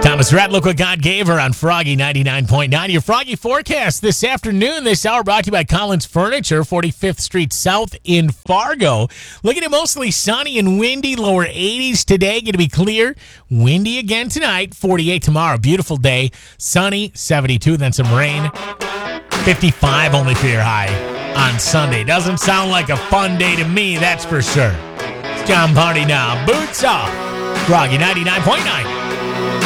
Thomas Rhett, look what God gave her on Froggy 99.9. Your Froggy forecast this afternoon. This hour brought to you by Collins Furniture, 45th Street South in Fargo. Looking at mostly sunny and windy, lower 80s today. Going to be clear. Windy again tonight, 48 tomorrow. Beautiful day. Sunny, 72, then some rain. 55 only for your high on Sunday. Doesn't sound like a fun day to me, that's for sure. It's John Party now. Boots off. Froggy 99.9.